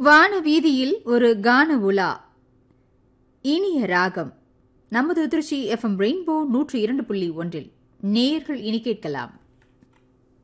வான வீதியில் ஒரு கான உலா, இனிய ராகம். நமது திருச்சி FM ரெயின்போ 102.1 நேயர்கள் இனி கேட்கலாம்.